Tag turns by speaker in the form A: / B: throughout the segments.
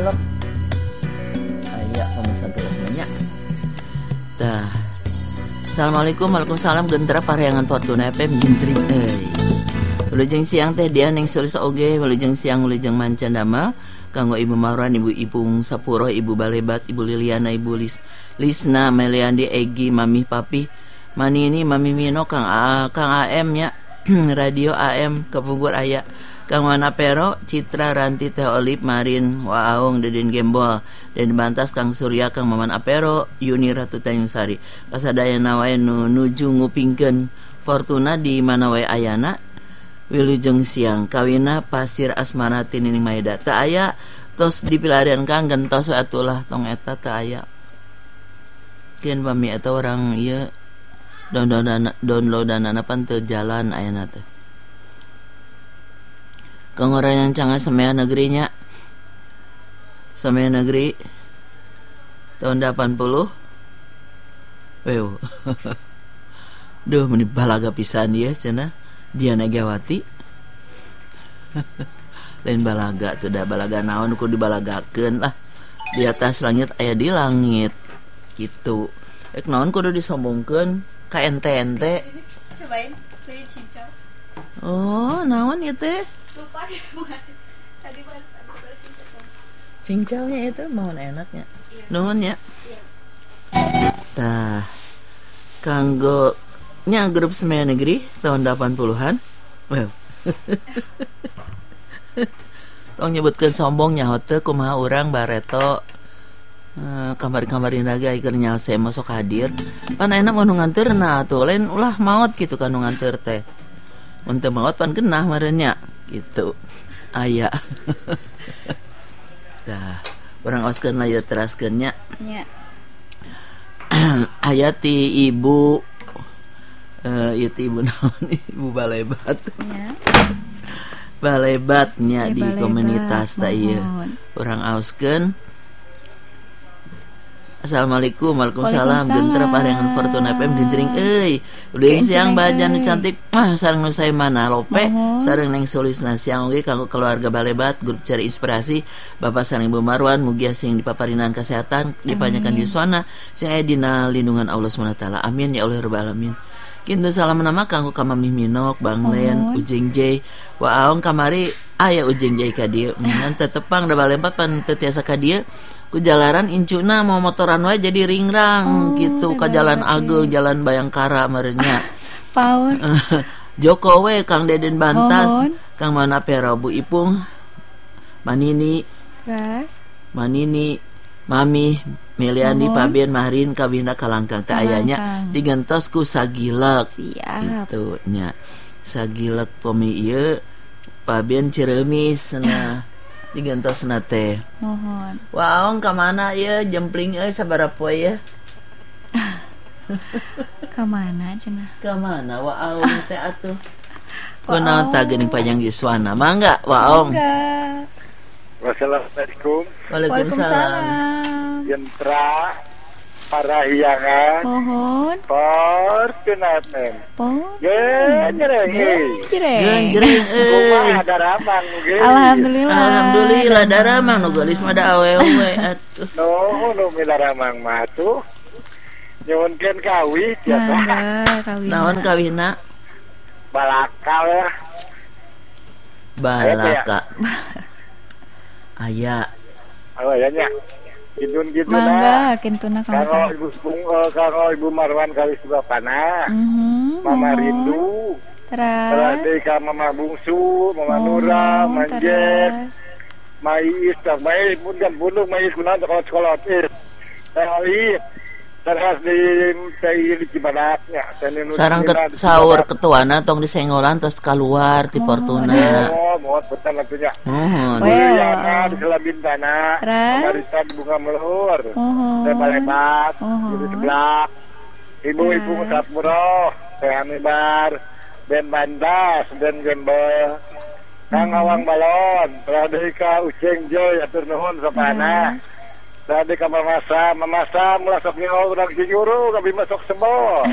A: dialog. Aya pemesan teleponnya. Tah. Assalamualaikum, waalaikumsalam. Gentera pareangan Fortuna FM Gincring Wilujeng siang teh dia Neng Sulis oge. Wilujeng siang wilujeng mancan damel kanggo Ibu Marwan, Ibu Ipung Sapuro, Ibu Balebat, Ibu Liliana, Ibu Lisna, Meliandi, Egi, Mami Papi, Manini, Mami Mino, Kang AM nya Radio AM Kepunggur Aya, Kang Wana Pero, Citra, Ranti, Teh Olip, Marin, Waaung, Deden Gembol, dan Bantas, Kang Surya, Kang Maman Apero, Yuni Ratu Tanjung Sari. Kasadayana wae nuju ngupingkeun Fortuna di mana wae ayana. Wilujeng siang kawina Pasir Asmara Tinining Maeda. Teu aya tos dipilarian Kang gentos atulah tong eta teu aya. Keun pami eta orang ieu downloadanana pan teu jalan ayana teh. Kang orang yang canggah Semea Negerinya. Semea Negeri tahun 80. Wew. Duh meni balaga pisan ieu cenah. Diana Gawati. Lain balaga teu da balaga naon kudu dibalagakeun lah. Di atas langit aya di langit. Gitu. Ek naon kudu disombongkeun ka ente-ente.
B: Cobain beli cincau.
A: Oh, naon ieu teh?
B: Lupa tadi beli cincau.
A: Cincaunya itu mohon enaknya. Nuhun ya. Tah. Kanggo nya grup Semea Negeri tahun 80-an. Well. Tong nyebutkeun sombong nyaho teu kumaha urang bareto. Kamari-kamari naga keur nyalse masuk hadir. Pan enak mun nganteurna atuh lain ulah maot kitu kan nganteur teh. Mun teu maot pan genah meureun nya gitu. Aya. Tah, urang oskeun lah ieu teraskeun nya.
B: Nya.
A: Aya ti ibu itu ibu naon ibu Balebat ya. Balebatnya di Balebat, komunitas tak iya orang auskeun. Assalamualaikum, waalaikumsalam. Gentera pareangan Fortuna FM Gincring udah siang bajan nu cantik mah sareng nu sae mana lope sareng Neng Sulisna siang oge kanggo keluarga Balebat grup cari inspirasi Bapak sareng Ibu Marwan mugia sing dipaparinan kesehatan dipanjangkan yuswana sing aya dina lindungan Allah Subhanahu wa taala. Amin ya Allah rabbal alamin. Kintu salam nama kanggo ka Mami Minok, Bang Len, Ujeng J. Waaong kamari aya Ujeng J ka dieu. Mun tetepang da Balebat pan teu tiasa ka dieu. Ku jalaran incuna mau motoran wae jadi ringrang gitu ka jalan Ageung, jalan Bayangkara meureun nya.
B: Paun.
A: Joko we Kang Deden Bantas, Kang Mana Pero, Bu Ipung, Manini.
B: Ras.
A: Manini, Mami Meliandi, Paben, Marin, Kawina Kalangkang teh ayanya digentos ku Sagilek.
B: Siap.
A: Gitu nya. Sagilek pomi ieu Paben Ciremis cenah digentosna teh.
B: Mohon.
A: Waong ka mana ieu jempling sabaraha poe ya?
B: Ka mana cenah?
A: Ka mana waong teh atuh? Kunaon tah geuning panjang yuswana? Mangga waong.
C: Wassalamualaikum.
A: Waalaikumsalam.
C: Jentra parahiangan.
B: Mohon.
C: Fortuna FM. Genjreng.
A: Genjreng
C: Kumaha daramang ge.
B: Alhamdulillah
A: daramang nu geulis mah da awewe atuh.
C: Nu milaramang mah tuh. Nyuwunkeun kawih tiasa.
A: Naon kawihna?
C: Balaka.
A: Balaka. Aya.
C: Ayanya. Gidun-gidun
B: mangga kintuna
C: kanggo Ibu Marwan kali bapana. Mama Rindu. Terus ka Mama Bungsu, Mama Nura, Manjet. Mais tak mai mun kan bulung mais kunaon sekolah teh. Teh terus di Cibadatnya.
A: Sareng sahur ketuana tong disenggolan terus keluar ti Fortuna.
C: Mohon betul atunya.
A: Mohon.
C: Ya, di Selabintana. Marisa di Bunga Melur. Teh Balebat di sebelah. Ibu-ibu Sapuro, Teh Amibar, Ben Bandas, Ben Gembel. Kang Awang Balon, Pradika Uceng Joy atur nuhun sapana. Tadi ka mamasa mulai sok nyaho urang Cinyuru kabi masuk sebo.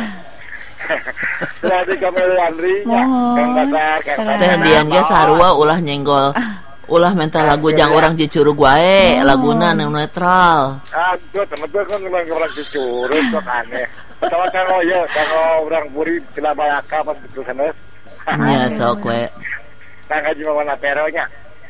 C: Tadi ka Meliandri Kang Basar Kang
A: Teh dian ge sarua ulah nyenggol ulah mental lagu jang orang Cicurug wae, laguna nu netral.
C: Aduh, teman-teman kan memang orang Cicurug kok aneh. Pertama kanggo orang Puri Cilabayaka pas betul sanes.
A: Nya sok we.
C: Kang Haji Mawana Peronya.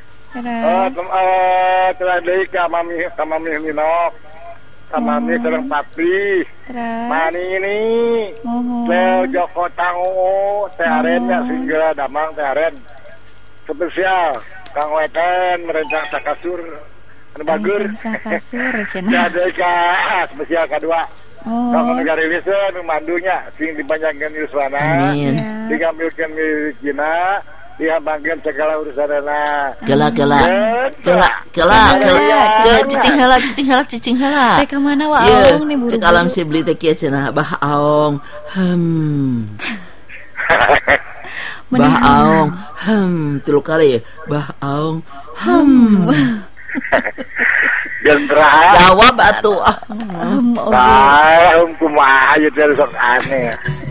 C: Telah deui ka mami Minok. Mami sareng papi. Mani ini. Teh Joko Tangu, teh Aren ya singgah damang teh Aren. Spesial Kang Weten merencang sakasur anu bagur.
B: Sakasur cenah.
C: Ada ka spesial kedua. Kang negara rilisnya nu mandunya sing dipanjangkeun yuswana.
A: Amin.
C: Digambilkeun rezekina, dihabangkeun segala urusanna.
A: Gela cicing heula.
B: Teh ka mana wa aong nih buru.
A: Cek alam si beli teh kieu cenah bah aong. Bah aong. Tilu kali ya. Bah aong.
C: Gendra.
A: Jawab atuh.
C: Kumaha ieu teh sok aneh.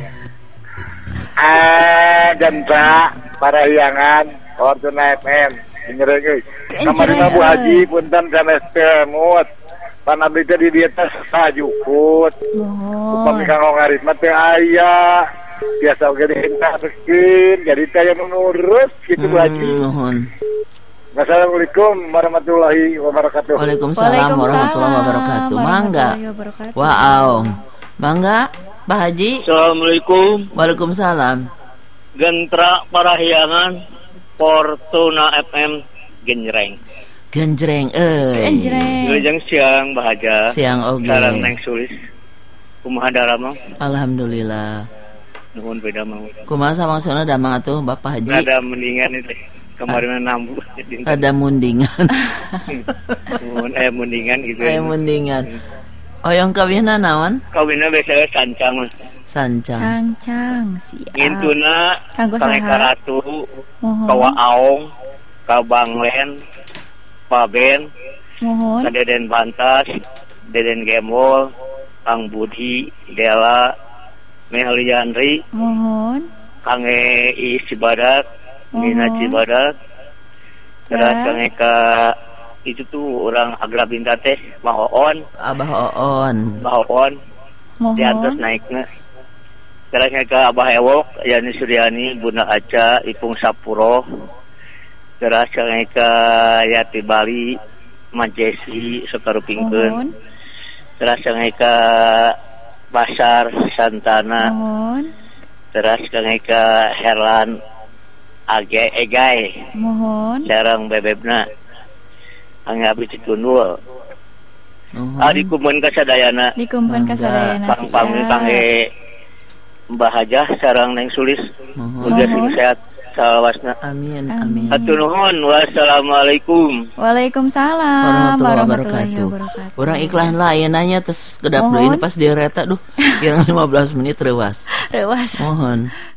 C: Gendra para hiangan Fortuna FM. Dingereun euy. Kamarina Bu Haji punten sanes teh mut. Pan abdi teh di dieu teh sajukut. Upami kanggo ngaritna teh aya. Biasa oge dihintakeun, jadi teh anu nurus kitu Bu Haji.
A: Nuhun.
C: Assalamualaikum warahmatullahi wabarakatuh.
A: Waalaikumsalam warahmatullahi wabarakatuh. Mangga. Waaong. Mangga, Pak Haji.
D: Assalamualaikum.
A: Waalaikumsalam.
D: Gentra Parahyangan Fortuna FM Genjreng.
A: Genjreng
D: Wilujeng siang bahagia.
A: Siang oge.
D: Sareng Neng Sulis. Kumaha darama?
A: Alhamdulillah.
D: Nuhun beda mau.
A: Kumaha samangsana damang atuh Bapak Haji?
D: Ada mendingan itu. Kemarin nambu.
A: Ada mundingan.
D: Mundingan gitu.
A: Mundingan. Oyong kawinna naon?
D: Kawinna biasanya sancang.
B: Sancang siap.
D: Ngintuna
B: Kanggo
D: Ka Ratu, Ka Waaong, Ka Banglen, Pa Ben, Ka Deden Bantas, Deden Gembol, Kang Budi, Dela, Mehliandri, Kang I Cibadak, Mina Cibadak, terus Kang Eka itu tuh orang Agra Binta teh Mbah Oon.
A: Abah Oon.
D: Di atas naiknya. Terus ke Abah Ewok, Yani Suryani, Bunda Aca, Ipung Sapuro. Terus ke Yati Bali, Majesi, Sokarupingkeun. Terus ke Pasar Santana. Terus ke Herlan Egay. Sareng bebebna. Angge abdi Cikundul. Dikumpulkeun kasadayana. Pang-pang kangge Mbah Hajah sareng Neng Sulis. Muga sing sehat salawasna.
A: Amin.
D: Hatur nuhun. Wassalamualaikum.
B: Waalaikumsalam
A: warahmatullahi wabarakatuh. Urang iklan lain nanya terus kedap deui pas direta kirang 15 menit reuas. Mohon.